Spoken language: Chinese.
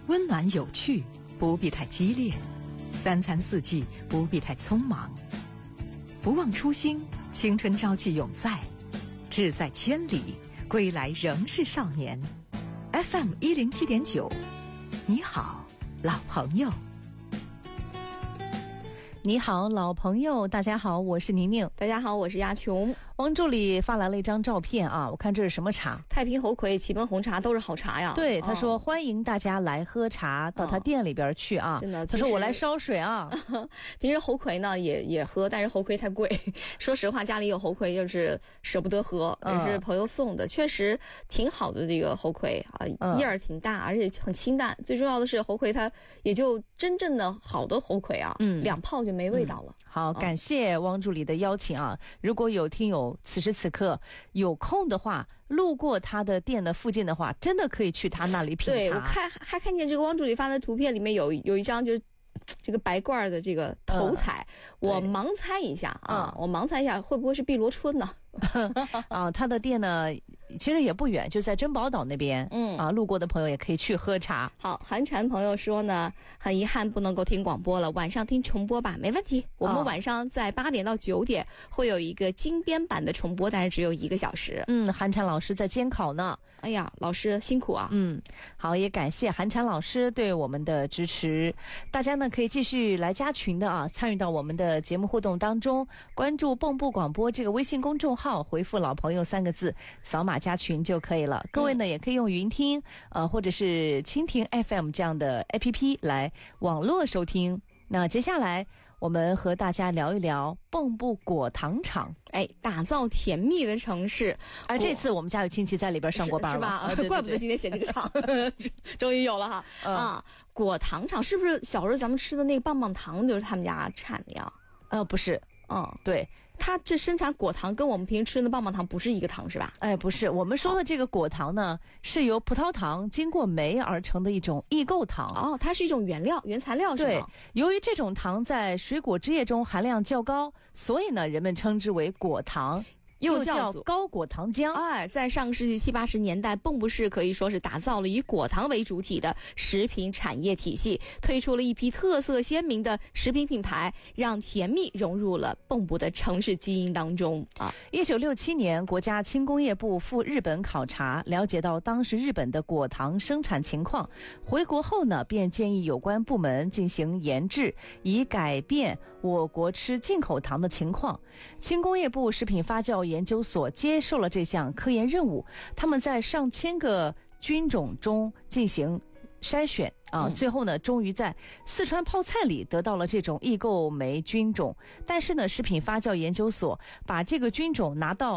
温暖有趣，不必太激烈；三餐四季，不必太匆忙。不忘初心，青春朝气永在。志在千里，归来仍是少年。FM 107.9，你好，老朋友。 你好，老朋友，大家好，我是宁宁。 大家好，我是亚琼。 王助理发来了一张照片啊，我看这是什么茶？ 太平猴魁、祁门红茶都是好茶呀。 对，他说欢迎大家来喝茶，到他店里边去啊。 真的， 他说我来烧水啊。 平时猴魁呢也喝，但是猴魁太贵。说实话，家里有猴魁就是舍不得喝，也是朋友送的，确实挺好的这个猴魁啊，叶儿挺大，而且很清淡。最重要的是猴魁它也就真正的好的猴魁啊，两泡就没味道了。 好，感谢汪助理的邀请啊！如果有听友此时此刻有空的话，路过他的店的附近的话，真的可以去他那里品茶。 对，我还看见这个汪助理发的图片里面有一张就是这个白罐的这个头彩，我盲猜一下啊，我盲猜一下会不会是碧螺春呢？ 啊，他的店呢其实也不远，就在珍宝岛那边。路过的朋友也可以去喝茶。 好，韩禅朋友说呢，很遗憾不能够听广播了，晚上听重播吧。没问题，我们晚上在8点到9点会有一个精编版的重播，但是只有1个小时。 韩禅老师在监考呢。 哎呀，老师辛苦啊。 好，也感谢韩禅老师对我们的支持。大家呢可以继续来加群的啊，参与到我们的节目互动当中，关注蚌埠广播这个微信公众号，回复老朋友3个字，扫码加群就可以了。各位呢也可以用云听或者是蜻蜓 FM 这样的 APP 来网络收听。那接下来我们和大家聊一聊蚌埠果糖厂。 打造甜蜜的城市。 而这次我们家有亲戚在里边上过班了， 是吧？ 对对对， 怪不得今天写这个厂终于有了哈。果糖厂是不是小时候咱们吃的那个棒棒糖就是他们家产的呀？ 不是。对， 它这生产果糖跟我们平时吃的棒棒糖不是一个糖是吧？ 不是，我们说的这个果糖呢，是由葡萄糖经过酶而成的一种异构糖。 它是一种原材料是吗？ 对，由于这种糖在水果汁液中含量较高，所以呢人们称之为果糖，又叫高果糖浆。 在上个世纪70、80年代，蚌埠市可以说是打造了以果糖为主体的食品产业体系，推出了一批特色鲜明的食品品牌，让甜蜜融入了蚌埠的城市基因当中。 1967年，国家轻工业部赴日本考察，了解到当时日本的果糖生产情况。回国后呢，便建议有关部门进行研制，以改变我国吃进口糖的情况。轻工业部食品发酵研究所接受了这项科研任务，他们在上千个菌种中进行筛选最后呢终于在四川泡菜里得到了这种异构酶菌种。但是呢食品发酵研究所把这个菌种拿到